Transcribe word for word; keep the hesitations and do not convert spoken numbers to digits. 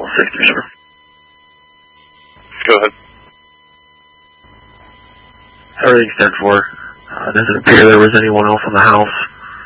all safety, sir. Go ahead. Everything's ten four. Uh, doesn't appear there was anyone else in the house.